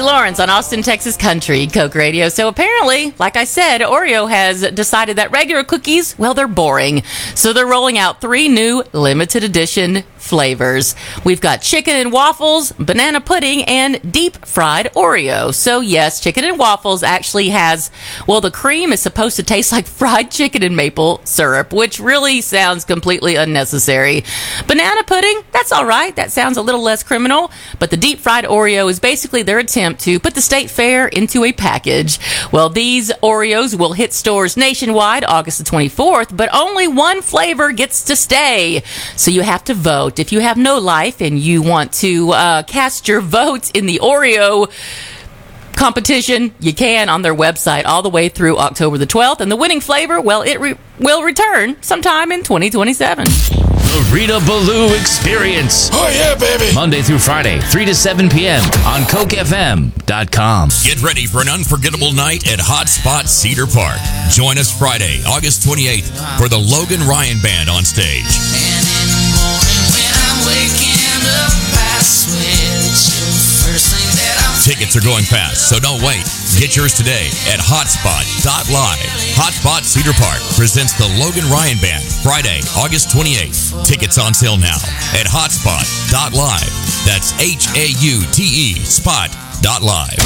Lawrence on Austin, Texas Country, Coke Radio. So apparently, like I said, Oreo has decided that regular cookies, well, they're boring. So they're rolling out 3 new limited edition flavors. We've got chicken and waffles, banana pudding, and deep fried Oreo. So yes, chicken and waffles actually has, well, the cream is supposed to taste like fried chicken and maple syrup, which really sounds completely unnecessary. Banana pudding, that's all right. That sounds a little less criminal. But the deep fried Oreo is basically their attempt to put the state fair into a package. Well, these Oreos will hit stores nationwide August the 24th, but only one flavor gets to stay. So you have to vote. If you have no life and you want to cast your vote in the Oreo competition, you can on their website all the way through October the 12th. And the winning flavor, well, it will return sometime in 2027. The Rita Ballou Experience. Oh, yeah, baby. Monday through Friday, 3 to 7 p.m. on CokeFM.com. Get ready for an unforgettable night at Hotspot Cedar Park. Join us Friday, August 28th for the Logan Ryan Band on stage. And in the morning when I'm waking up, I switch. First thing that I'm Tickets are going fast, so don't wait. Get yours today at hotspot.live. Hotspot Cedar Park presents the Logan Ryan Band, Friday, August 28th. Tickets on sale now at hotspot.live. That's HAUTE spot.live.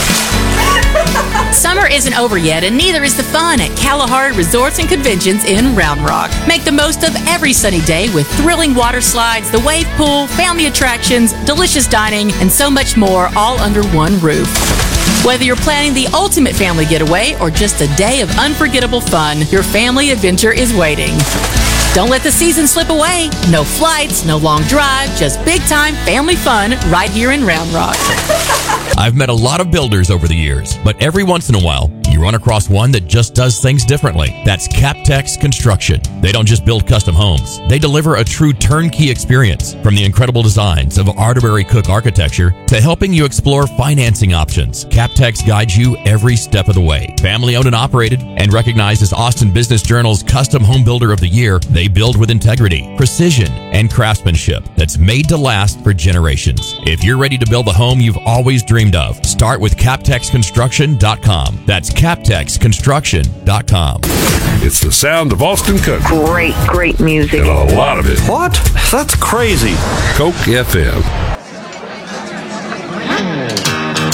Summer isn't over yet, and neither is the fun at Kalahari Resorts and Conventions in Round Rock. Make the most of every sunny day with thrilling water slides, the wave pool, family attractions, delicious dining, and so much more, all under one roof. Whether you're planning the ultimate family getaway or just a day of unforgettable fun, your family adventure is waiting. Don't let the season slip away. No flights, no long drive, just big-time family fun right here in Round Rock. I've met a lot of builders over the years, but every once in a while, you run across one that just does things differently. That's Captex Construction. They don't just build custom homes. They deliver a true turnkey experience, from the incredible designs of Arterbury Cook architecture to helping you explore financing options. Captex guides you every step of the way. Family owned and operated and recognized as Austin Business Journal's Custom Home Builder of the Year, they build with integrity, precision, and craftsmanship that's made to last for generations. If you're ready to build the home you've always dreamed of, start with CaptexConstruction.com. That's CaptexConstruction.com. It's the sound of Austin Country. Great music. And a lot of it. What? That's crazy. Coke FM.